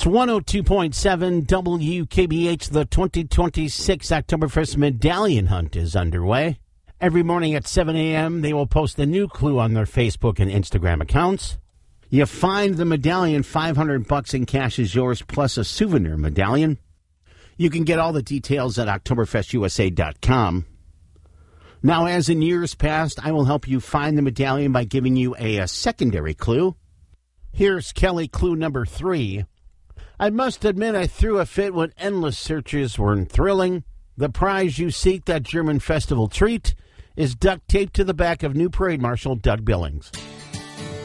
102.7 WKBH. The 2026 Oktoberfest Medallion Hunt is underway. Every morning at 7 a.m., they will post a new clue on their Facebook and Instagram accounts. You find the medallion, $500 in cash is yours, plus a souvenir medallion. You can get all the details at OktoberfestUSA.com. Now, as in years past, I will help you find the medallion by giving you a secondary clue. Here's Kelly clue number 3. I must admit I threw a fit when endless searches weren't thrilling. The prize you seek, that German festival treat, is duct taped to the back of new parade marshal Doug Billings.